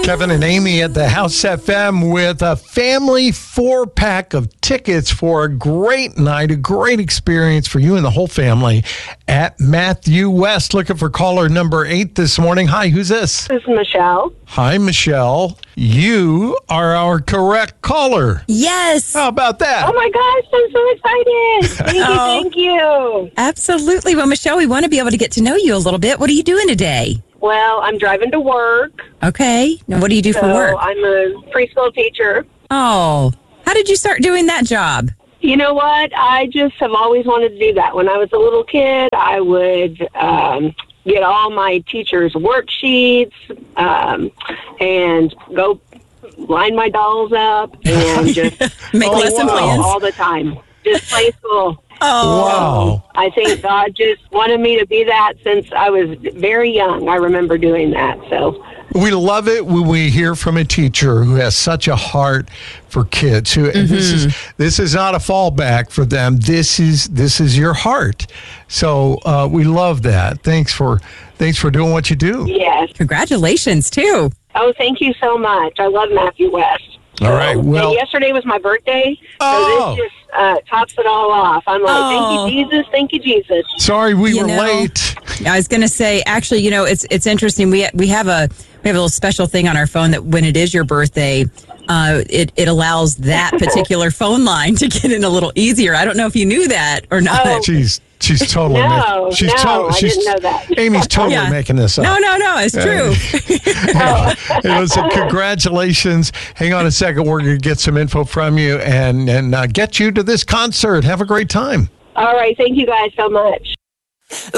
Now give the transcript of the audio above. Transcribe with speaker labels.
Speaker 1: Kevin and Amy at the House FM with a family 4-pack of tickets for a great night, a great experience for you and the whole family at Matthew West. Looking for caller number 8 this morning. Hi, who's this?
Speaker 2: This is Michelle.
Speaker 1: Hi, Michelle. You are our correct caller.
Speaker 3: Yes.
Speaker 1: How about that?
Speaker 2: Oh my gosh, I'm so excited. Thank you.
Speaker 3: Absolutely. Well, Michelle, we want to be able to get to know you a little bit. What are you doing today?
Speaker 2: Well, I'm driving to work.
Speaker 3: Okay. Now, what do you do for work?
Speaker 2: I'm a preschool teacher.
Speaker 3: Oh, how did you start doing that job?
Speaker 2: You know what? I just have always wanted to do that. When I was a little kid, I would get all my teachers' worksheets and go line my dolls up and just
Speaker 3: Make lesson plans
Speaker 2: all the time. Just play school.
Speaker 3: Oh,
Speaker 1: Wow.
Speaker 2: I think God just wanted me to be that since I was very young. I remember doing that. So
Speaker 1: We love it when we hear from a teacher who has such a heart for kids. Who and this is not a fallback for them. This is your heart. So we love that. Thanks for doing what you do.
Speaker 2: yes.
Speaker 3: congratulations, too.
Speaker 2: Oh, thank you so much. I love Matthew West.
Speaker 1: All right. Well,
Speaker 2: and yesterday was my birthday,
Speaker 1: Oh.
Speaker 2: so this just tops it all off. I'm like,
Speaker 3: Oh.
Speaker 2: thank you, Jesus. Thank you, Jesus.
Speaker 1: sorry we
Speaker 3: You
Speaker 1: were
Speaker 3: know,
Speaker 1: late.
Speaker 3: I was going to say, actually, it's interesting. We have a little special thing on our phone that when it is your birthday, it allows that particular phone line to get in a little easier. I don't know if you knew that or not.
Speaker 2: Oh.
Speaker 1: She's totally
Speaker 2: No,
Speaker 1: making, she's
Speaker 2: no, I didn't know that.
Speaker 1: Amy's totally
Speaker 3: Yeah.
Speaker 1: making this up.
Speaker 3: No, it's true.
Speaker 1: Hey, listen, congratulations. Hang on a second. We're going to get some info from you and get you to this concert. Have a great time.
Speaker 2: All right. Thank you guys so much.